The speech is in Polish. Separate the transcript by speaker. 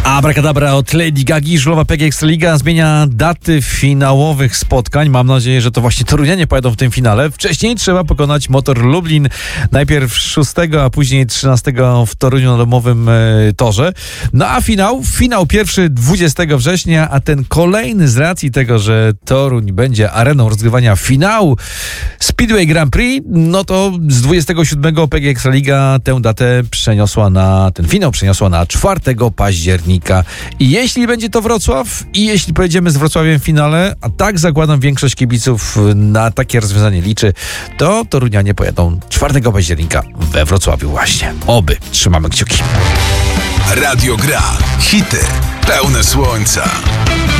Speaker 1: Abracadabra od Lady Gagi, żulowa PGA Ekstraliga zmienia daty finałowych spotkań. Mam nadzieję, że to właśnie torunianie pojadą w tym finale. Wcześniej trzeba pokonać Motor Lublin. Najpierw 6, a później 13 w Toruniu na domowym torze. No a finał pierwszy 20 września, a ten kolejny z racji tego, że Toruń będzie areną rozgrywania finału Speedway Grand Prix, no to z 27 PGA Ekstraliga tę datę ten finał przeniosła na 4 października. I jeśli będzie to Wrocław i jeśli pojedziemy z Wrocławiem w finale, a tak zakładam większość kibiców na takie rozwiązanie liczy, to torunianie pojadą 4 października we Wrocławiu właśnie. Oby. Trzymamy kciuki.
Speaker 2: Radio Gra. Hity pełne słońca.